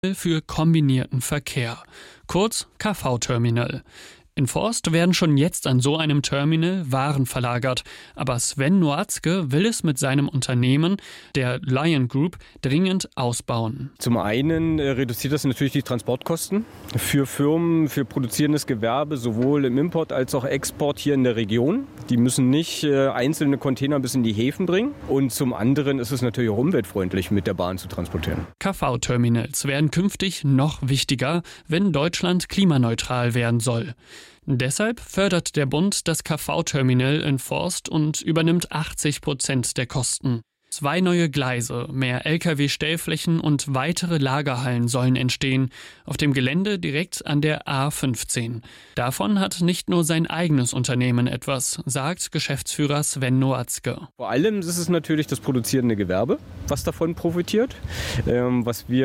für kombinierten Verkehr, kurz KV-Terminal. In Forst werden schon jetzt an so einem Terminal Waren verlagert, aber Sven Noatzke will es mit seinem Unternehmen, der Lion Group, dringend ausbauen. Zum einen reduziert das natürlich die Transportkosten für Firmen, für produzierendes Gewerbe, sowohl im Import als auch Export hier in der Region. Die müssen nicht einzelne Container bis in die Häfen bringen. Und zum anderen ist es natürlich auch umweltfreundlich, mit der Bahn zu transportieren. KV-Terminals werden künftig noch wichtiger, wenn Deutschland klimaneutral werden soll. Deshalb fördert der Bund das KV-Terminal in Forst und übernimmt 80% der Kosten. 2 neue Gleise, mehr Lkw-Stellflächen und weitere Lagerhallen sollen entstehen, auf dem Gelände direkt an der A15. Davon hat nicht nur sein eigenes Unternehmen etwas, sagt Geschäftsführer Sven Noatzke. Vor allem ist es natürlich das produzierende Gewerbe, was davon profitiert. Was die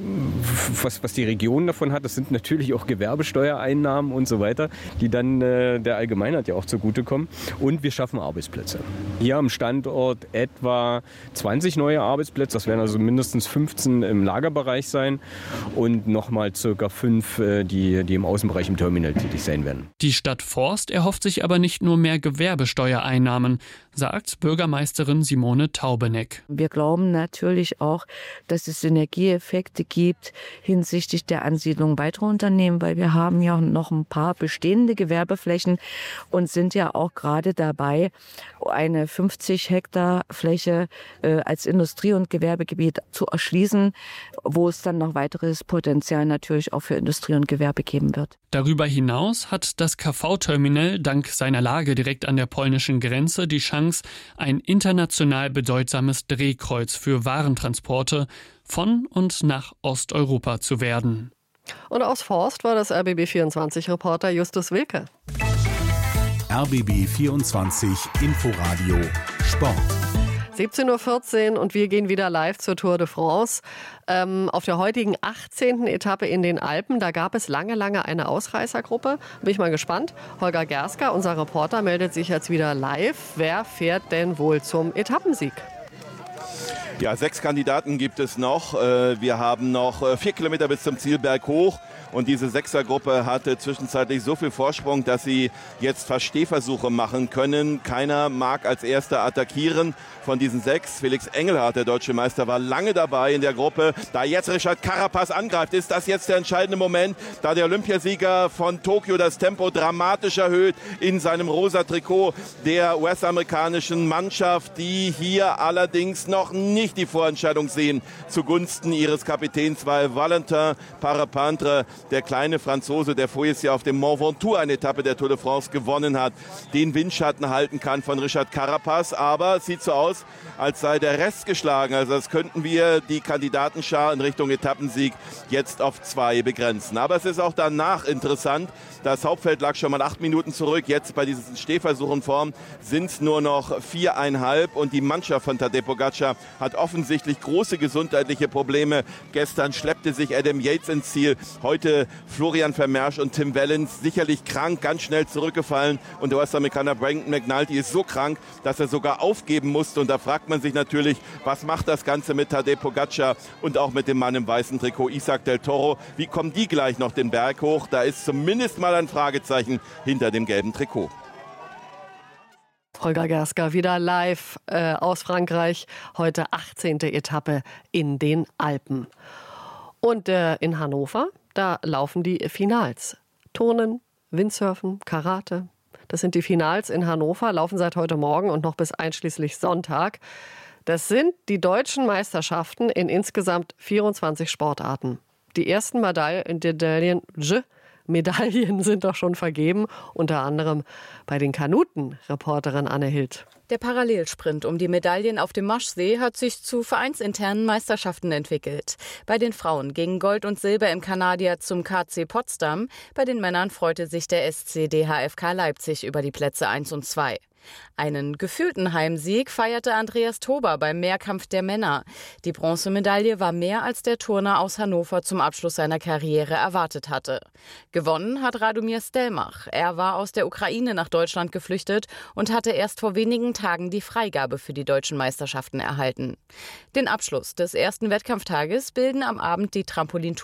Region davon hat, das sind natürlich auch Gewerbesteuereinnahmen und so weiter, die dann der Allgemeinheit ja auch zugutekommen. Und wir schaffen Arbeitsplätze. Hier am Standort etwa 20 neue Arbeitsplätze, das werden also mindestens 15 im Lagerbereich sein und nochmal ca. 5, die im Außenbereich im Terminal tätig sein werden. Die Stadt Forst erhofft sich aber nicht nur mehr Gewerbesteuereinnahmen, sagt Bürgermeisterin Simone Taubeneck. Wir glauben natürlich auch, dass es Synergieeffekte gibt hinsichtlich der Ansiedlung weiterer Unternehmen, weil wir haben ja noch ein paar bestehende Gewerbeflächen und sind ja auch gerade dabei, eine 50 Hektar Fläche als Industrie- und Gewerbegebiet zu erschließen, wo es dann noch weiteres Potenzial natürlich auch für Industrie und Gewerbe geben wird. Darüber hinaus hat das KV-Terminal dank seiner Lage direkt an der polnischen Grenze die Chance, ein international bedeutsames Drehkreuz für Warentransporte von und nach Osteuropa zu werden. Und aus Forst war das RBB24-Reporter Justus Wilke. RBB24 Inforadio Sport. 17:14 Uhr und wir gehen wieder live zur Tour de France. Auf der heutigen 18. Etappe in den Alpen, da gab es lange eine Ausreißergruppe. Bin ich mal gespannt. Holger Gerska, unser Reporter, meldet sich jetzt wieder live. Wer fährt denn wohl zum Etappensieg? Ja, 6 Kandidaten gibt es noch. Wir haben noch 4 Kilometer bis zum Ziel berghoch. Und diese Sechsergruppe hatte zwischenzeitlich so viel Vorsprung, dass sie jetzt fast Stehversuche machen können. Keiner mag als Erster attackieren von diesen 6. Felix Engelhardt, der deutsche Meister, war lange dabei in der Gruppe. Da jetzt Richard Carapaz angreift, ist das jetzt der entscheidende Moment, da der Olympiasieger von Tokio das Tempo dramatisch erhöht in seinem rosa Trikot der US-amerikanischen Mannschaft, die hier allerdings noch nicht die Vorentscheidung sehen zugunsten ihres Kapitäns, weil Valentin Parapintre, der kleine Franzose, der voriges Jahr auf dem Mont Ventoux eine Etappe der Tour de France gewonnen hat, den Windschatten halten kann von Richard Carapaz. Aber es sieht so aus, als sei der Rest geschlagen. Also das könnten wir die Kandidatenschar in Richtung Etappensieg jetzt auf 2 begrenzen. Aber es ist auch danach interessant. Das Hauptfeld lag schon mal 8 Minuten zurück. Jetzt bei diesen Stehversuchen Form sind es nur noch 4,5. Und die Mannschaft von Tadej Pogačar hat offensichtlich große gesundheitliche Probleme. Gestern schleppte sich Adam Yates ins Ziel. Heute Florian Vermeersch und Tim Wellens sicherlich krank, ganz schnell zurückgefallen. Und der US-Amerikaner Brandon McNulty ist so krank, dass er sogar aufgeben musste. Und da fragt man sich natürlich, was macht das Ganze mit Tadej Pogačar und auch mit dem Mann im weißen Trikot Isaac Del Toro? Wie kommen die gleich noch den Berg hoch? Da ist zumindest mal ein Fragezeichen hinter dem gelben Trikot. Holger Gerska wieder live aus Frankreich. Heute 18. Etappe in den Alpen. Und in Hannover, da laufen die Finals. Turnen, Windsurfen, Karate. Das sind die Finals in Hannover, laufen seit heute Morgen und noch bis einschließlich Sonntag. Das sind die deutschen Meisterschaften in insgesamt 24 Sportarten. Die ersten Medaillen sind doch schon vergeben, unter anderem bei den Kanuten, Reporterin Anne Hild. Der Parallelsprint um die Medaillen auf dem Maschsee hat sich zu vereinsinternen Meisterschaften entwickelt. Bei den Frauen gingen Gold und Silber im Kanadier zum KC Potsdam. Bei den Männern freute sich der SC DHFK Leipzig über die Plätze 1 und 2. Einen gefühlten Heimsieg feierte Andreas Tober beim Mehrkampf der Männer. Die Bronzemedaille war mehr, als der Turner aus Hannover zum Abschluss seiner Karriere erwartet hatte. Gewonnen hat Radomir Stelmach. Er war aus der Ukraine nach Deutschland geflüchtet und hatte erst vor wenigen Tagen die Freigabe für die deutschen Meisterschaften erhalten. Den Abschluss des ersten Wettkampftages bilden am Abend die Trampolintour